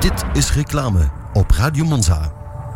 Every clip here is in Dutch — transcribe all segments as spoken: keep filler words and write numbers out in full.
Dit is reclame op Radio Monza.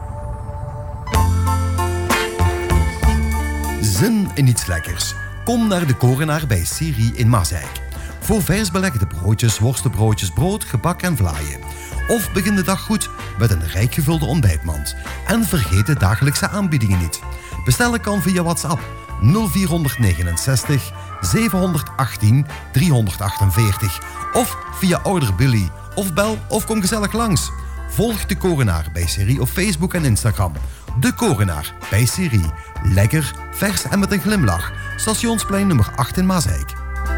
Zin in iets lekkers? Kom naar de Korenaar bij Siri in Maaseik. Voor vers belegde broodjes, worstenbroodjes, brood, gebak en vlaaien. Of begin de dag goed met een rijk gevulde ontbijtmand. En vergeet de dagelijkse aanbiedingen niet. Bestellen kan via WhatsApp nul vier negenenzestig zevenhonderdachttien driehonderdachtenveertig of via Order Billy of bel of kom gezellig langs. Volg de Korenaar bij Siri op Facebook en Instagram. De Korenaar bij Siri. Lekker, vers en met een glimlach. Stationsplein nummer acht in Maaseik.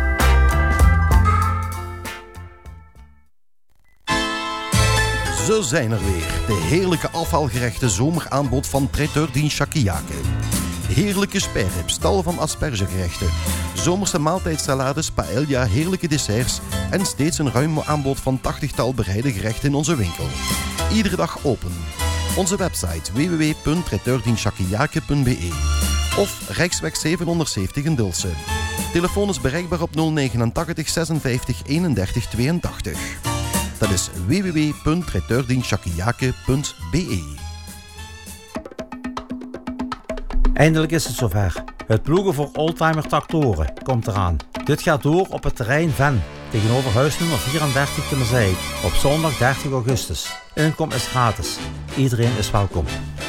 Zo zijn er weer. De heerlijke afhaalgerechten zomeraanbod van Traiteur din Shakiyake. Heerlijke sperrips, tal van aspergegerechten. Zomerse maaltijdsalades, paella, heerlijke desserts en steeds een ruim aanbod van tachtigtal bereide gerechten in onze winkel. Iedere dag open. Onze website w w w punt traiteur din shakiyake punt b e of Rijksweg zevenhonderdzeventig in Dilse. Telefoon is bereikbaar op nul negenentachtig zesenvijftig eenendertig tweeëntachtig. Dat is w w w punt traiteur din shakiyake punt b e. Eindelijk is het zover. Het ploegen voor Oldtimer Tractoren komt eraan. Dit gaat door op het terrein Ven, tegenover huis nummer vierendertig te Maaseik, op zondag dertig augustus. Inkom is gratis. Iedereen is welkom.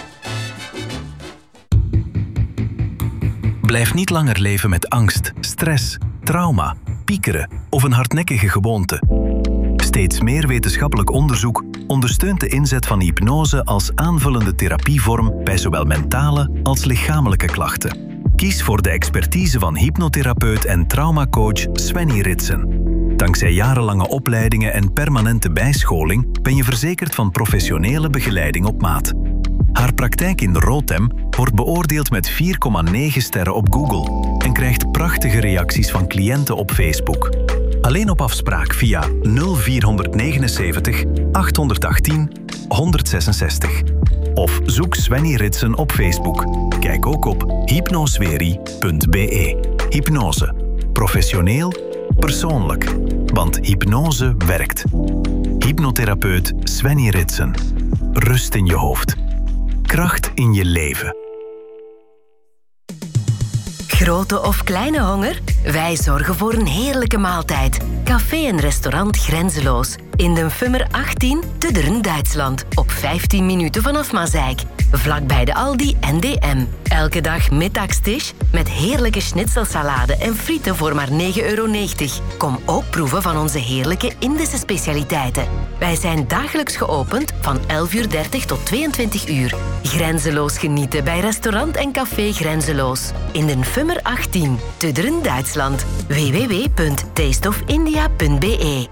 Blijf niet langer leven met angst, stress, trauma, piekeren of een hardnekkige gewoonte. Steeds meer wetenschappelijk onderzoek ondersteunt de inzet van hypnose als aanvullende therapievorm bij zowel mentale als lichamelijke klachten. Kies voor de expertise van hypnotherapeut en traumacoach Svenny Ritsen. Dankzij jarenlange opleidingen en permanente bijscholing ben je verzekerd van professionele begeleiding op maat. Haar praktijk in Rotem wordt beoordeeld met vier komma negen sterren op Google en krijgt prachtige reacties van cliënten op Facebook. Alleen op afspraak via nul vier negenenzeventig achthonderdachttien honderdzesenzestig. Of zoek Svenny Ritsen op Facebook. Kijk ook op hypnosweri punt b e. Hypnose. Professioneel, persoonlijk. Want hypnose werkt. Hypnotherapeut Svenny Ritsen. Rust in je hoofd. Kracht in je leven. Grote of kleine honger? Wij zorgen voor een heerlijke maaltijd. Café en restaurant Grenzeloos. In de Fummer achttien te Dern, Duitsland. Op vijftien minuten vanaf Maaseik. Vlakbij de Aldi en D M. Elke dag middagstisch met heerlijke schnitzelsalade en frieten voor maar negen euro negentig. Kom ook proeven van onze heerlijke Indische specialiteiten. Wij zijn dagelijks geopend van elf uur dertig tot tweeëntwintig uur. Grenzeloos genieten bij restaurant en café Grenzeloos. In de Fummer achttien te Dern, Duitsland. w w w punt taste of india punt b e.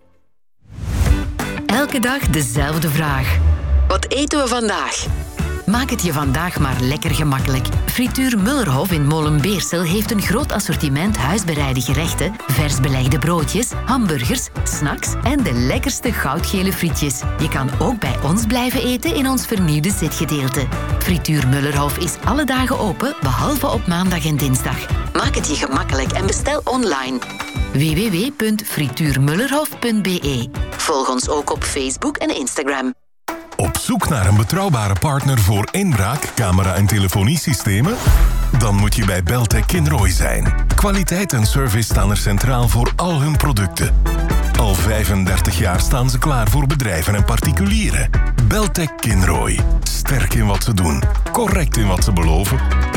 Elke dag dezelfde vraag. Wat eten we vandaag? Maak het je vandaag maar lekker gemakkelijk. Frituur Mullerhof in Molenbeersel heeft een groot assortiment huisbereide gerechten, vers belegde broodjes, hamburgers, snacks en de lekkerste goudgele frietjes. Je kan ook bij ons blijven eten in ons vernieuwde zitgedeelte. Frituur Mullerhof is alle dagen open, behalve op maandag en dinsdag. Maak het je gemakkelijk en bestel online. w w w punt frituurmullerhof punt b e. Volg ons ook op Facebook en Instagram. Op zoek naar een betrouwbare partner voor inbraak, camera- en telefoniesystemen? Dan moet je bij Beltec Kinrooi zijn. Kwaliteit en service staan er centraal voor al hun producten. Al vijfendertig jaar staan ze klaar voor bedrijven en particulieren. Beltec Kinrooi. Sterk in wat ze doen, correct in wat ze beloven